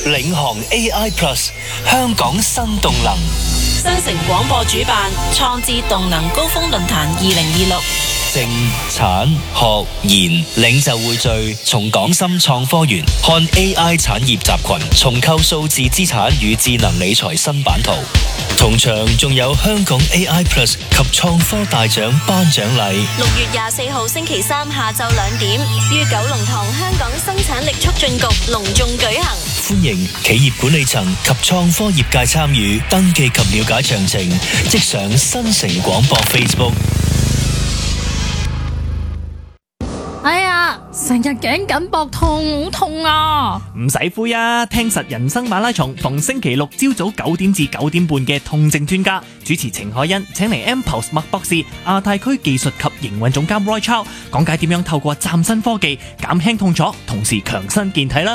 領航 AI Plus 香港新動能。 新城廣播主辦創智動能高峰論壇2026， 政產學研領袖匯聚，從港深創科園看 AI 產業集群，重構數字資產與智能理財新版圖。同場仲有香港 AI Plus 及創科大獎頒獎禮。 6月24號星期三下晝2點，於九龍塘香港生產力促進局隆重舉行。 歡迎企業管理層及創科業界參與，登記及了解詳情，即上新城廣播 Facebook。 哎呀，成日頸緊膊痛，好痛啊！ 唔使灰啊，聽實人生馬拉松，逢星期六朝早9點至9點半嘅痛症專家主持程海欣，請嚟 Mpost 麥博士、亞太區技術及營運總監 Roy Chow 講解點樣透過嶄新科技減輕痛楚，同時強身健體啦。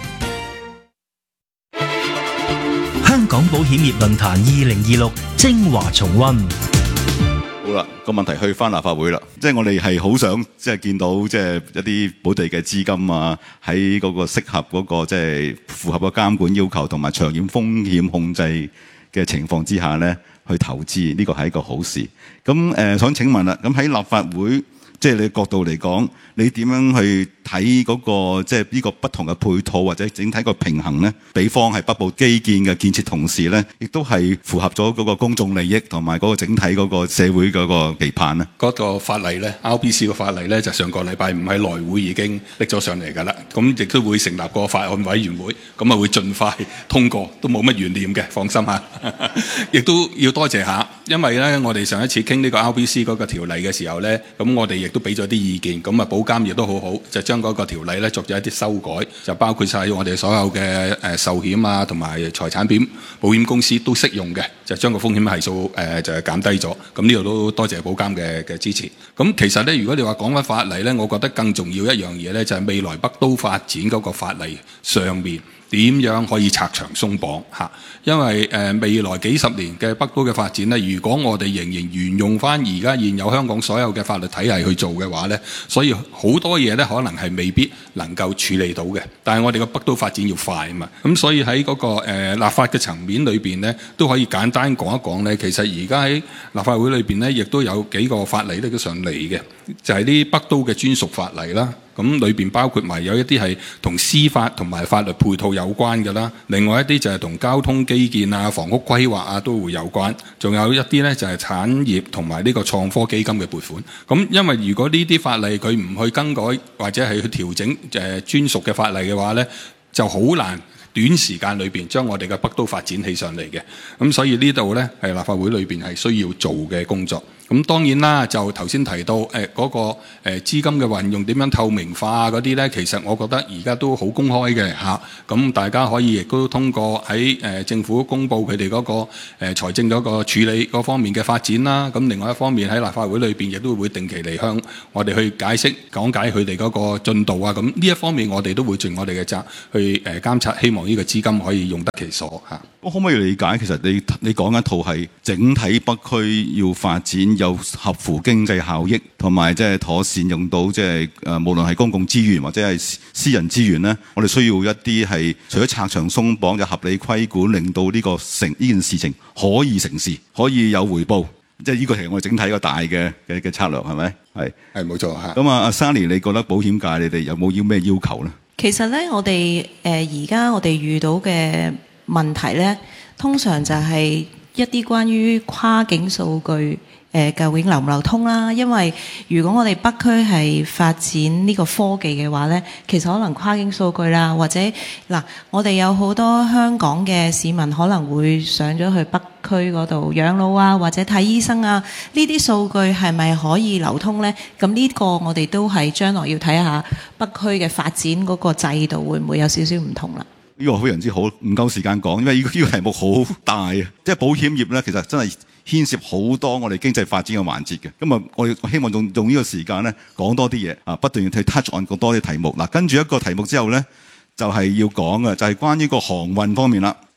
香港保險業論壇2026精華重溫。 好啦，個問題去翻立法會啦，即係我哋係好想即係見到即係一啲補地嘅資金啊，喺嗰個適合嗰個即係符合個監管要求同埋長遠風險控制嘅情況之下咧，去投資呢個係一個好事。咁想請問啦，咁喺立法會即係你角度嚟講，你點樣去睇嗰個即係呢個不同嘅配套或者整體個平衡呢？比方係北部基建嘅建設同時呢，亦都係符合咗嗰個公眾利益同埋嗰個整體嗰個社會嗰個期盼呢？ 嗰個法例呢 RBC 嘅法例呢，就上個禮拜五喺內會已經拎咗上嚟㗎啦。咁亦都會成立個法案委員會，咁啊會盡快通過，都冇乜懸念嘅，放心嚇。亦都要多謝下，因為呢，我哋上一次傾呢個 RBC 嗰個條例嘅時候呢，咁我哋亦都俾咗啲意見，咁啊保監亦都好好，就將嗰個條例咧作咗一啲修改，就包括晒我哋所有嘅壽險啊同埋財產保險公司都適用嘅，就將個風險係數就係減低咗。咁呢度都多謝保監嘅支持。咁其實咧，如果你話講緊法例咧，我覺得更重要一樣嘢咧，就係未來北都發展嗰個法例上面點樣可以拆牆鬆綁嚇？因為未來幾十年嘅北都嘅發展咧，如果我哋仍然沿用翻而家現有香港所有嘅法律體系去做嘅話咧，所以好多嘢咧可能係未必能夠處理到嘅。但係我哋嘅北都發展要快啊嘛，咁所以喺嗰個立法嘅層面裏邊咧，都可以簡單講一講咧。其實而家喺立法會裏邊咧，亦都有幾個法例都上嚟嘅，就係啲北都嘅專屬法例啦。咁裏邊包括埋有一啲係同司法同埋法律配套有關嘅啦，另外一啲就係同交通基建啊、房屋規劃啊都會有關，仲有一啲呢就係產業同埋呢個創科基金嘅撥款。咁因為如果呢啲法例佢唔去更改或者係去調整專屬嘅法例嘅話呢，就好難短時間裏邊將我哋嘅北都發展起上嚟嘅。咁所以呢度呢係立法會裏邊係需要做嘅工作。咁當然啦，就頭先提到嗰個資金嘅運用點樣透明化嗰啲呢，其實我覺得而家都好公開嘅嚇。咁大家可以亦都通過喺政府公布佢哋嗰個財政嗰個處理嗰方面嘅發展啦。咁另外一方面喺立法會裏邊亦都會定期嚟向我哋去解釋講解佢哋嗰個進度啊。咁呢一方面我哋都會盡我哋嘅責去監察，希望呢個資金可以用得其所嚇。 可唔可以理解其實你講緊套係整體北區要發展有合乎經濟效益，同埋即係妥善用到即係無論係公共資源或者係私人資源咧，我哋需要一啲係除咗拆牆鬆綁，有合理規管，令到呢件事情可以成事，可以有回報。即係呢個係我哋整體一個大嘅策略，係咪？係冇錯嚇。 咁阿 Sally， 你覺得保險界你哋有冇咩要求咧？ 其實咧，我哋而家我哋遇到嘅問題咧，通常就係一啲關於跨境數據究竟流唔流通啦。因為如果我哋北區係發展呢個科技嘅話咧，其實可能跨境數據啦，或者嗱，我哋有好多香港嘅市民可能會上咗去北區嗰度養老啊，或者睇醫生啊，呢啲數據係咪可以流通呢？咁呢個我哋都係將來要睇下北區嘅發展嗰個制度會唔會有少少唔同啦。 呢個非常之好，唔夠時間講，因為呢個題目好大啊！即係保險業咧，其實真係牽涉好多我哋經濟發展嘅環節嘅。咁啊，我希望用呢個時間咧講多啲嘢啊，不斷去 touch on 多啲題目。嗱，跟住一個題目之後咧，就係要講嘅就係關於個航運方面啦。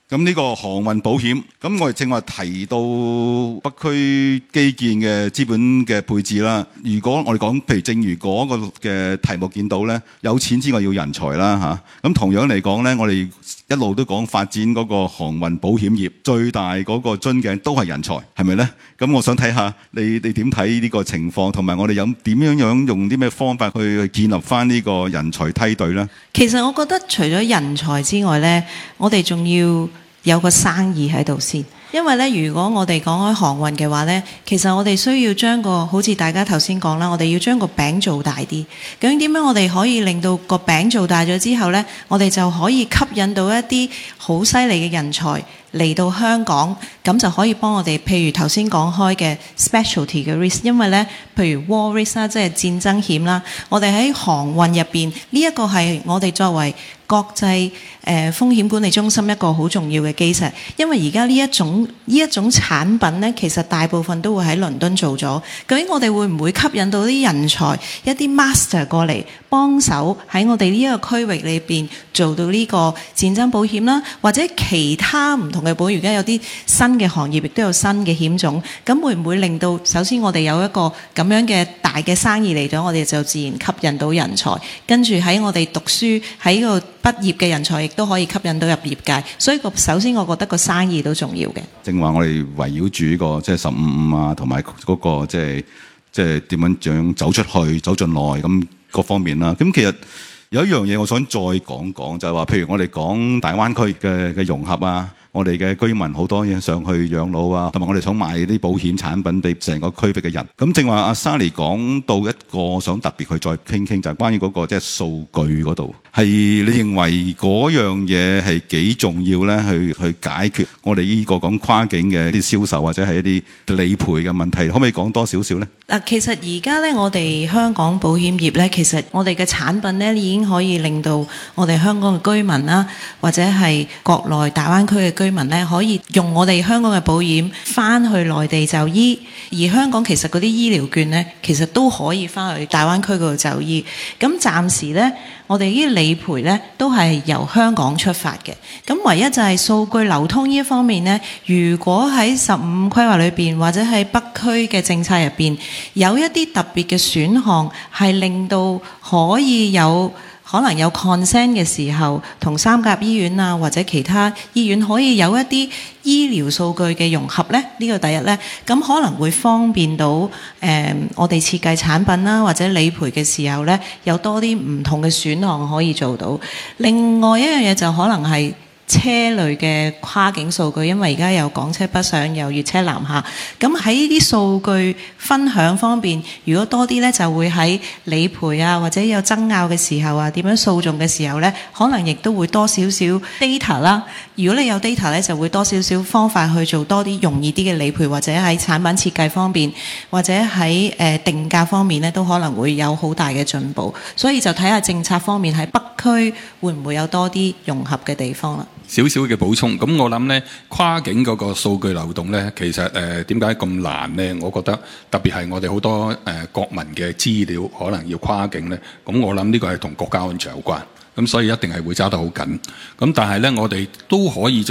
咁呢個航運保險，咁我哋正話提到北區基建嘅資本嘅配置啦。如果我哋講，譬如正如嗰個嘅題目見到呢，有錢之外要人才啦嚇。咁同樣嚟講呢，我哋一路都講發展嗰個航運保險業，最大嗰個樽頸都係人才，係咪呢？咁我想睇下你點睇呢個情況，同埋我哋有點樣用啲咩方法去建立翻呢個人才梯隊呢？ 其實我覺得除咗人才之外呢，我哋仲要有個生意喺度先。因為咧，如果我哋講開航運嘅話咧，其實我哋需要將好似大家頭先講啦，我哋要將個餅做大啲。究竟點樣我哋可以令到個餅做大咗之後咧，我哋就可以吸引到一啲好犀利嘅人才嚟到香港，咁就可以幫我哋，譬如頭先講開嘅 specialty 嘅 risk， 因為咧，譬如 war risk 啦，即係戰爭險啦，我哋喺航運入邊呢一個係我哋作為國際風險管理中心一個好重要嘅基石，因為而家呢一種產品呢，其實大部分都會喺倫敦做咗。究竟我哋會唔會吸引到啲人才、一啲 master 過嚟幫手喺我哋呢一個區域裏邊做到呢個戰爭保險啦，或者其他唔同嘅保險？而家有啲新嘅行業，亦都有新嘅險種，咁會唔會令到首先我哋有一個咁樣嘅大嘅生意嚟咗，我哋就自然吸引到人才，跟住喺我哋讀書喺個畢業嘅人才亦都可以吸引到入業界，所以首先我覺得個生意都重要嘅。 正話我哋圍繞住呢個即係15/5啊，同埋嗰個即係點樣走出去、走進來咁各方面啦。咁其實有一樣嘢我想再講講，就係話，譬如我哋講大灣區嘅融合啊。我哋嘅居民好多嘢上去養老啊，同埋我哋想賣啲保險產品俾成個區域嘅人。咁正話阿 Sally 講到一個想特別去再傾傾，就係關於嗰個即係數據嗰度，係你認為嗰樣嘢係幾重要咧？去解決我哋呢個講跨境嘅一啲銷售或者係一啲理賠嘅問題，可唔可以講多少少咧？ 嗱，其實而家咧，我哋香港保險業咧，其實我哋嘅產品咧已經可以令到我哋香港嘅居民啦，或者係國內大灣區嘅居民咧，可以用我哋香港嘅保險翻去內地就醫，而香港其實嗰啲醫療券咧，其實都可以翻去大灣區嗰度就醫。咁暫時咧，我哋呢啲理賠咧都係由香港出發嘅。咁唯一就係數據流通呢一方面咧，如果喺15規劃裏邊或者喺北區嘅政策入邊有一啲特別嘅選項，係令到可能有 consent 嘅時候，同三甲醫院啊或者其他醫院可以有一啲醫療數據嘅融合咧，呢個第一咧，咁可能會方便到我哋設計產品啦，或者理賠嘅時候咧，有多啲唔同嘅選項可以做到。另外一樣嘢就可能係車類嘅跨境數據，因為而家有港車北上，有粵車南下，咁喺呢啲數據分享方面，如果多啲呢，就會喺理賠啊，或者有爭拗嘅時候啊，點樣訴訟嘅時候呢，可能亦都會多少少 data 啦。如果你有 data 呢，就會多少少方法去做多啲容易啲嘅理賠，或者喺產品設計方面，或者喺定價方面呢，都可能會有好大嘅進步。所以就睇下政策方面喺北區會唔會有多啲融合嘅地方啦。 少少嘅補充，咁我諗呢跨境嗰個數據流動呢，其實點解咁難呢？我覺得特別係我哋好多國民嘅資料可能要跨境呢，咁我諗呢個係同國家安全有關，咁所以一定係會揸得好緊。咁但係呢，我哋都可以做